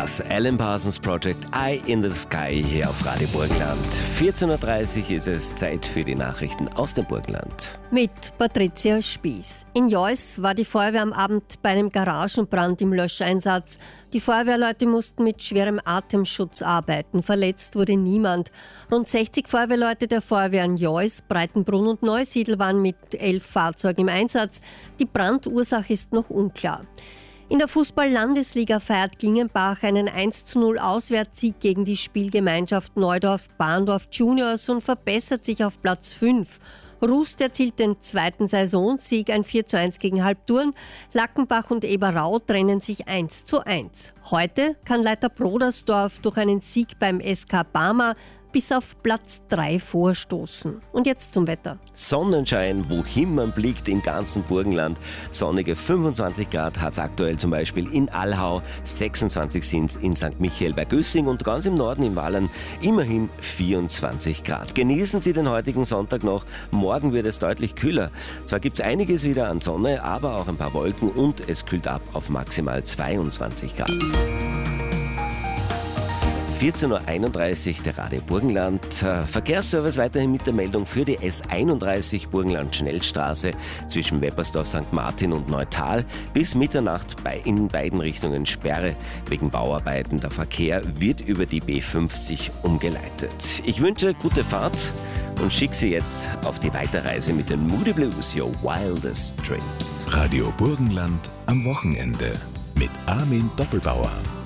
Das Alan Parsons Project Eye in the Sky hier auf Radio Burgenland. 14.30 Uhr ist es Zeit für die Nachrichten aus dem Burgenland. Mit Patricia Spieß. In Jois war die Feuerwehr am Abend bei einem Garagenbrand im Löscheinsatz. Die Feuerwehrleute mussten mit schwerem Atemschutz arbeiten. Verletzt wurde niemand. Rund 60 Feuerwehrleute der Feuerwehren Jois, Breitenbrunn und Neusiedl waren mit 11 Fahrzeugen im Einsatz. Die Brandursache ist noch unklar. In der Fußball-Landesliga feiert Klingenbach einen 1:0 Auswärtssieg gegen die Spielgemeinschaft Neudorf-Bahndorf Juniors und verbessert sich auf Platz 5. Rust erzielt den zweiten Saisonsieg, ein 4:1 gegen Halbturn. Lackenbach und Eberau trennen sich 1:1. Heute kann Leiter Brodersdorf durch einen Sieg beim SK Barmer bis auf Platz 3 vorstoßen. Und jetzt zum Wetter. Sonnenschein, wohin man blickt im ganzen Burgenland. Sonnige 25 Grad hat es aktuell zum Beispiel in Allhau, 26 sind es in St. Michael bei Gössing und ganz im Norden in Wallern immerhin 24 Grad. Genießen Sie den heutigen Sonntag noch. Morgen wird es deutlich kühler. Zwar gibt es einiges wieder an Sonne, aber auch ein paar Wolken und es kühlt ab auf maximal 22 Grad. 14.31 Uhr, der Radio Burgenland. Verkehrsservice weiterhin mit der Meldung für die S31 Burgenland-Schnellstraße zwischen Weppersdorf, St. Martin und Neutal. Bis Mitternacht in beiden Richtungen Sperre wegen Bauarbeiten. Der Verkehr wird über die B50 umgeleitet. Ich wünsche gute Fahrt und schicke Sie jetzt auf die Weiterreise mit den Moody Blues, Your Wildest Dreams. Radio Burgenland am Wochenende mit Armin Doppelbauer.